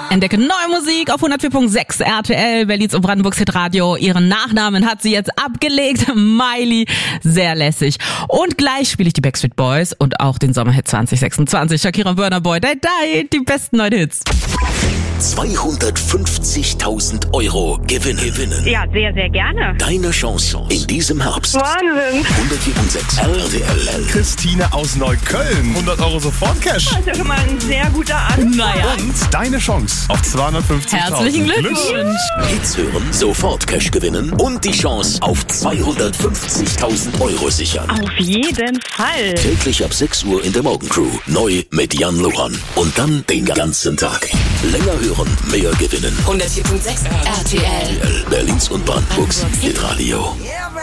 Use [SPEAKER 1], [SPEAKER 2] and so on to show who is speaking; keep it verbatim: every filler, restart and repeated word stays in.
[SPEAKER 1] Entdecke neue Musik auf hundertvier Komma sechs R T L, Berlins und Brandenburgs Hitradio. Ihren Nachnamen hat sie jetzt abgelegt, Miley. Sehr lässig. Und gleich spiele ich die Backstreet Boys und auch den Sommerhit zwanzig sechsundzwanzig. Shakira und Burna Boy, die, die, die besten neuen Hits.
[SPEAKER 2] zweihundertfünfzigtausend Euro Gewinn. Gewinnen.
[SPEAKER 3] Ja, sehr, sehr gerne.
[SPEAKER 2] Deine Chance in diesem Herbst.
[SPEAKER 3] Wahnsinn.
[SPEAKER 2] hundertvier Komma sechs R T L.
[SPEAKER 4] Christine aus Neukölln. hundert Euro Sofort-Cash.
[SPEAKER 3] Das ist ja schon mal ein sehr guter Anfang.
[SPEAKER 1] Naja.
[SPEAKER 4] Und deine Chance auf zweihundertfünfzigtausend.
[SPEAKER 1] Herzlichen Glückwunsch.
[SPEAKER 2] Hits hören, sofort Cash gewinnen und die Chance auf zweihundertfünfzigtausend Euro sichern.
[SPEAKER 3] Auf jeden Fall.
[SPEAKER 2] Täglich ab sechs Uhr in der Morgencrew. Neu mit Jan Luhan. Und dann den ganzen Tag. Länger hören, mehr gewinnen.
[SPEAKER 5] hundertvier Komma sechs R T L.
[SPEAKER 2] Berlins und Brandenburgs Hitradio.
[SPEAKER 5] Yeah.